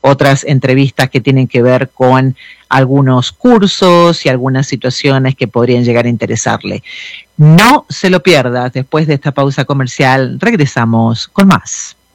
otras entrevistas que tienen que ver con algunos cursos y algunas situaciones que podrían llegar a interesarle. No se lo pierda. Después de esta pausa comercial regresamos con más.